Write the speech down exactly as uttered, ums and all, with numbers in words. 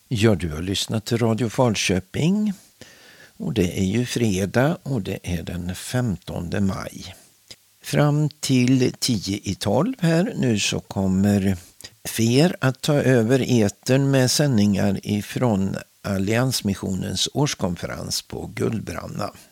Ja, du har lyssnat till Radio Falköping och det är ju fredag och det är den femtonde maj. Fram till tio i tolv här nu så kommer Fer att ta över etern med sändningar ifrån Alliansmissionens årskonferens på Gullbranna.